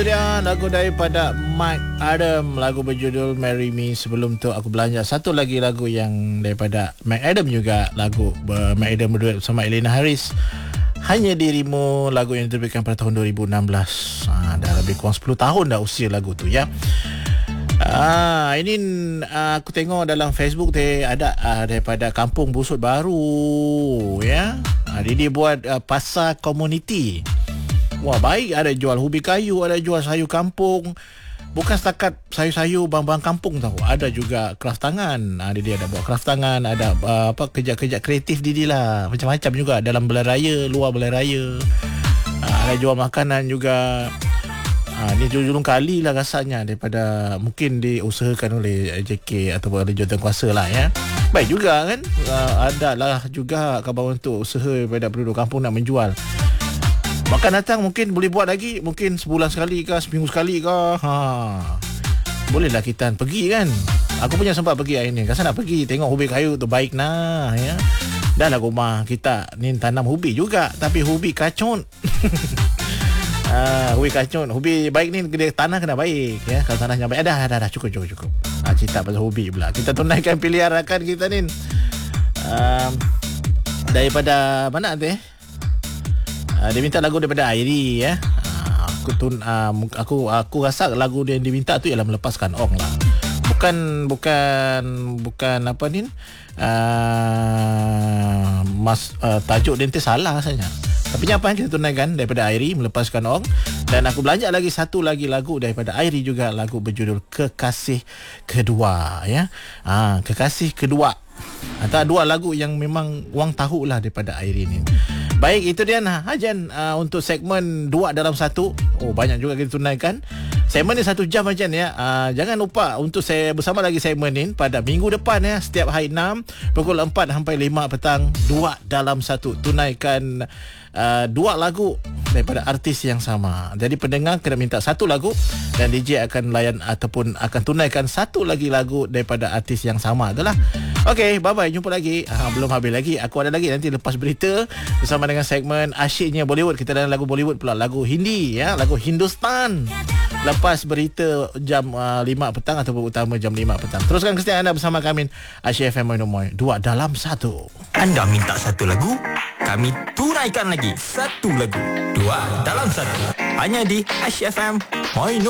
Dia lagu daripada Mike Adam, lagu berjudul Marry Me. Sebelum tu aku belanja satu lagi lagu yang daripada Mike Adam juga, lagu Mike Adam berduet bersama Elena Harris, Hanya Dirimu, lagu yang diterbitkan pada tahun 2016. Dah lebih kurang 10 tahun dah usia lagu tu ya. Ini aku tengok dalam Facebook ada daripada Kampung Busut Baru ya. Dia buat pasar komuniti. Wah, baik, ada jual ubi kayu, ada jual sayur kampung. Bukan setakat sayur-sayur barang-barang kampung tahu. Ada juga craft tangan. Dia ada buat craft tangan, ada kerja-kerja kreatif dia lah. Macam-macam juga dalam bulan raya, luar bulan raya. Ada jual makanan juga. Ni julung kali lah rasanya daripada mungkin diusahakan oleh JK ataupun oleh jawatankuasa lah ya. Baik juga kan. Ada lah juga khabar untuk usaha daripada penduduk kampung nak menjual. Makan datang mungkin boleh buat lagi, mungkin sebulan sekali ke, seminggu sekali ke. Bolehlah kita pergi kan. Aku punya sempat pergi hari ni. Rasa nak pergi tengok ubi kayu tu baik nah ya. Dah lah rumah kita ni tanam ubi juga, tapi ubi kacun. Ubi kacun, ubi baik ni tanah kena baik ya. Kalau tanahnya baik, dah cukup. Cerita pasal ubi pula. Kita tunaikan pilihan rakan kita ni. Daripada mana tu dia minta lagu daripada Airi ya. Aku rasa lagu dia yang diminta tu ialah Melepaskan Ong lah. Bukan apa ni? Tajuk dia salah rasanya. Tapi apa yang kita tunaikan daripada Airi, Melepaskan Ong. Dan aku belanja lagi satu lagi lagu daripada Airi juga, lagu berjudul Kekasih Kedua ya. Kekasih Kedua. Antara dua lagu yang memang orang tahulah daripada Airi ni. Baik, itu dia Hajan untuk segmen 2 dalam 1. Banyak juga kita tunaikan. Segmen ni 1 jam Hajan ya. Jangan lupa untuk saya bersama lagi segmen ni pada minggu depan ya. Setiap hari 6 pukul 4 sampai 5 petang, 2 dalam 1. Tunaikan 2 lagu daripada artis yang sama. Jadi pendengar kena minta satu lagu dan DJ akan layan ataupun akan tunaikan satu lagi lagu daripada artis yang sama. Itulah. Okey, bye-bye. Jumpa lagi. Belum habis lagi. Aku ada lagi nanti lepas berita bersama dengan segmen asyiknya Bollywood. Kita ada lagu Bollywood pula, lagu Hindi ya, lagu Hindustan. Lepas berita jam 5 petang ataupun utama jam 5 petang. Teruskan kesetiaan anda bersama kami Asyik FM Moinomoy 2 dalam 1. Anda minta satu lagu, kami tunaikan lagi satu lagu. 2 dalam 1. Hanya di Asyik FM Moinomoy.